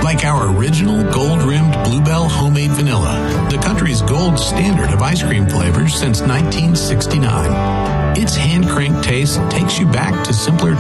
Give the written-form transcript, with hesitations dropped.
like our original gold-rimmed Bluebell homemade vanilla, the country's gold standard of ice cream flavors since 1969. Its hand-cranked taste takes you back to simpler